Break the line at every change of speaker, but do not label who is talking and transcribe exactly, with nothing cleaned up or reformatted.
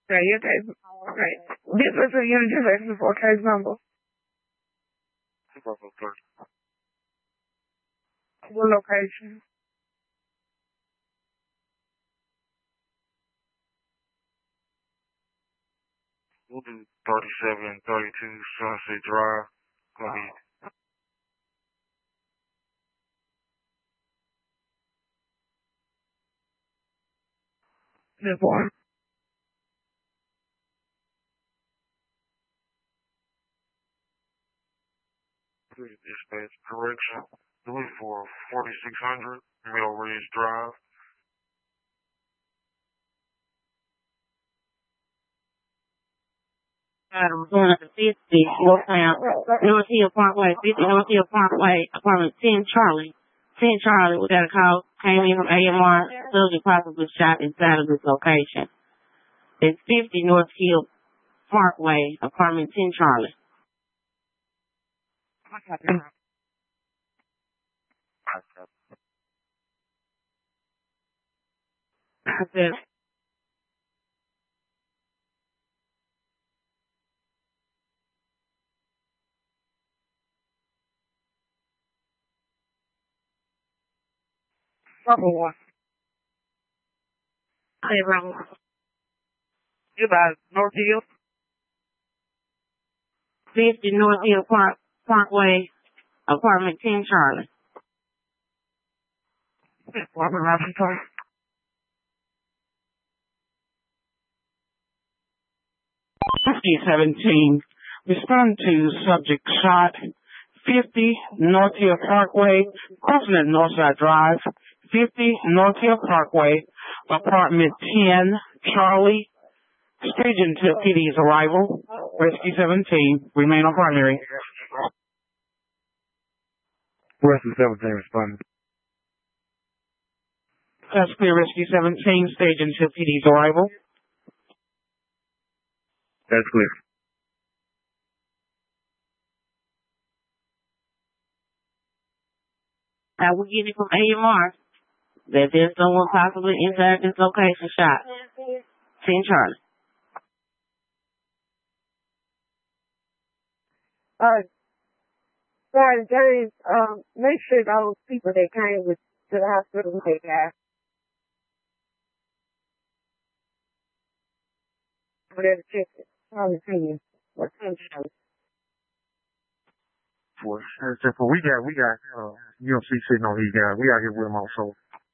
Okay, your case. Okay. This is a unit just for case number. What location?
We'll do thirty-seven thirty-two Sunset Drive. Gonna be
This one.
dispatch correction. Do it for forty-six hundred Middle Ridge Drive.
I'm going up to fifty, Northtown, North Hill Parkway, fifty North Hill Parkway, apartment ten Charlie. ten Charlie, we got a call, came in from A M R, subject possibly shot inside of this location. It's fifty North Hill Parkway, apartment ten Charlie. I said,
Number one.
hey, Ron,
You about North Hill?
fifty North Hill Park, Parkway, apartment ten Charlie.
Robert Robinson.
fifty seventeen. Respond to subject shot. fifty North Hill Parkway, crossing at Northside Drive. fifty North Hill Parkway, apartment ten Charlie. Stage until P D's arrival. Rescue seventeen. Remain on primary.
Rescue seventeen responding.
That's clear. Rescue seventeen. Stage until P D's arrival.
That's clear.
Now we're getting from A M R that there's someone possibly inside this location shot. ten Charlie.
Uh, sorry, James, um, make sure those people that came with, to the hospital, they got whatever check it. Probably see you. What's in Charlie?
For, for we got, we got, uh, U M C sitting on these guys. We out here with them also.